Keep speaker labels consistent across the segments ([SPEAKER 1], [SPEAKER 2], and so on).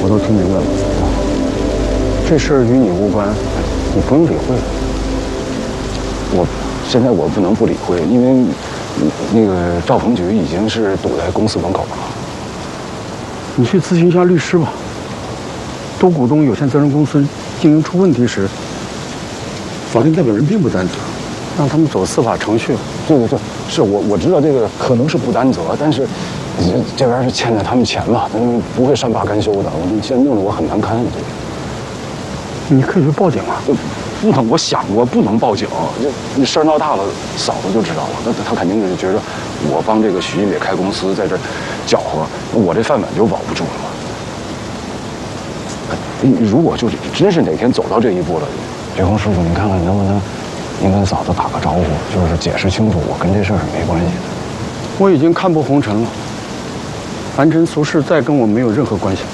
[SPEAKER 1] 我都听明白了。这事儿与你无关，你不用理会。
[SPEAKER 2] 现在我不能不理会，因为那个赵鹏举已经是堵在公司门口了。
[SPEAKER 1] 你去咨询一下律师吧。多股东有限责任公司经营出问题时，法定代表人并不担责，让他们走司法程序。
[SPEAKER 2] 对，是我知道这个可能是不担责，但是这边是欠着他们钱了，他们不会善罢甘休的。现在弄得我很难堪。
[SPEAKER 1] 你可以去报警啊。
[SPEAKER 2] 不能，我想过不能报警，这事儿闹大了，嫂子就知道了。那他肯定是觉得我帮这个许一美开公司，在这搅和，我这饭碗就保不住了嘛。如果就是真是哪天走到这一步了，岳峰师傅，你看看能不能，您跟嫂子打个招呼，就是解释清楚，我跟这事儿是没关系的。
[SPEAKER 1] 我已经看破红尘了，凡尘俗世再跟我没有任何关系。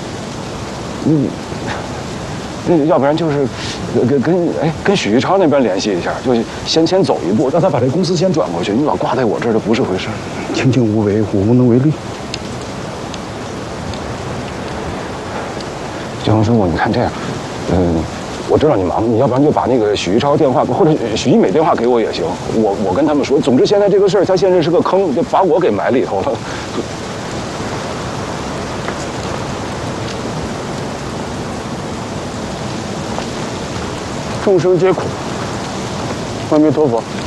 [SPEAKER 2] 那要不然就是跟许玉超那边联系一下，就先走一步，让他把这公司先转过去。你老挂在我这儿，就不是回事。
[SPEAKER 1] 情境无为，我无能为力。
[SPEAKER 2] 岳峰师傅，你看这样，我知道你忙，你要不然就把那个许玉超电话或者许一美电话给我也行，我跟他们说。总之现在这个事儿，他现在是个坑，就把我给埋里头了。
[SPEAKER 1] 众生皆苦，阿弥陀佛。